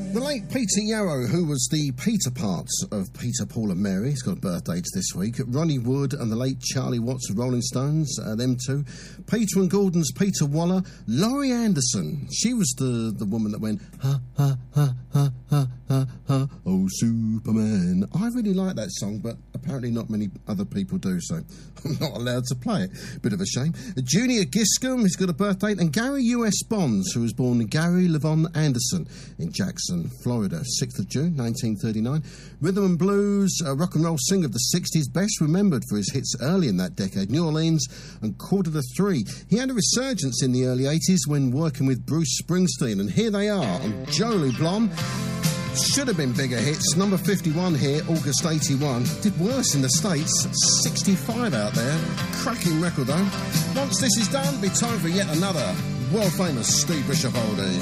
The late Peter Yarrow, who was the Peter part of Peter, Paul and Mary, he's got birthdays this week. Ronnie Wood and the late Charlie Watts of Rolling Stones, them two. Peter and Gordon's Peter Waller. Laurie Anderson, she was the woman that went, ha, ha, ha, ha, ha, ha, ha, oh, Superman. I really like that song, but apparently not many other people do, so I'm not allowed to play it. Bit of a shame. Junior Giscombe, he's got a birthday, and Gary U.S. Bonds, who was born Gary Levon Anderson in Jackson, Florida, 6th of June, 1939. Rhythm and blues, rock and roll singer of the 60s, best remembered for his hits early in that decade, New Orleans and Quarter to Three. He had a resurgence in the early 80s when working with Bruce Springsteen, and here they are on Jolie Blom. Should have been bigger hits. Number 51 here, August 81. Did worse in the States, 65 out there. Cracking record though. Once this is done, it'll be time for yet another world famous Steve Bishop oldie.